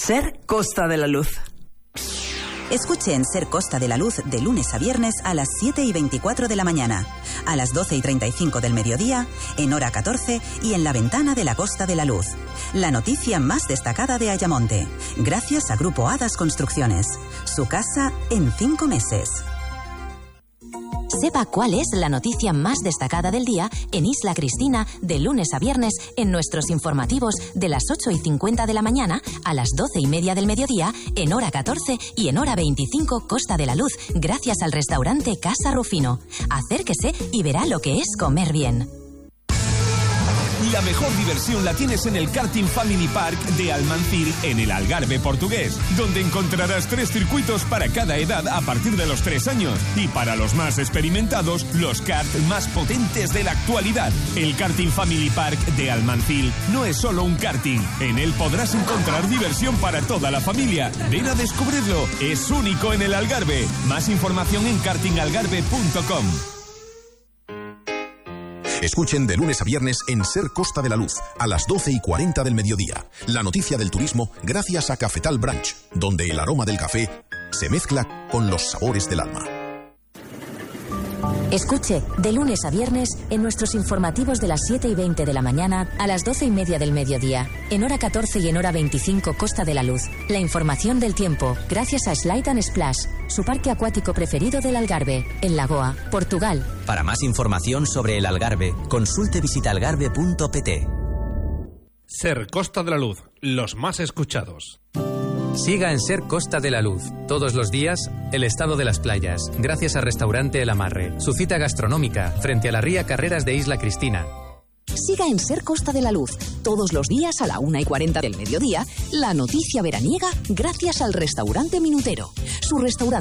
Ser Costa de la Luz. Escuche en Ser Costa de la Luz de lunes a viernes a las 7:24 de la mañana, a las 12:35 del mediodía, en hora 14 y en La Ventana de la Costa de la Luz. La noticia más destacada de Ayamonte, gracias a Grupo Hadas Construcciones. Su casa en 5 meses. Sepa cuál es la noticia más destacada del día en Isla Cristina de lunes a viernes en nuestros informativos de las 8:50 de la mañana a las 12:30 del mediodía, en hora 14 y en hora 25 Costa de la Luz, gracias al restaurante Casa Rufino. Acérquese y verá lo que es comer bien. La mejor diversión la tienes en el Karting Family Park de Almancil, en el Algarve portugués, donde encontrarás 3 circuitos para cada edad a partir de los 3 años. Y para los más experimentados, los karts más potentes de la actualidad. El Karting Family Park de Almancil no es solo un karting. En él podrás encontrar diversión para toda la familia. Ven a descubrirlo. Es único en el Algarve. Más información en kartingalgarve.com. Escuchen de lunes a viernes en Ser Costa de la Luz, a las 12:40 del mediodía. La noticia del turismo gracias a Cafetal Branch, donde el aroma del café se mezcla con los sabores del alma. Escuche de lunes a viernes en nuestros informativos de las 7:20 de la mañana a las 12:30 del mediodía, en hora 14 y en hora 25 Costa de la Luz. La información del tiempo gracias a Slide and Splash, su parque acuático preferido del Algarve, en Lagoa, Portugal. Para más información sobre el Algarve, consulte visitaalgarve.pt. Ser Costa de la Luz, los más escuchados. Siga en Ser Costa de la Luz. Todos los días, el estado de las playas, gracias al restaurante El Amarre. Su cita gastronómica, frente a la ría Carreras de Isla Cristina. Siga en Ser Costa de la Luz. Todos los días a la 1:40 del mediodía, la noticia veraniega gracias al restaurante Minutero. Su restaurante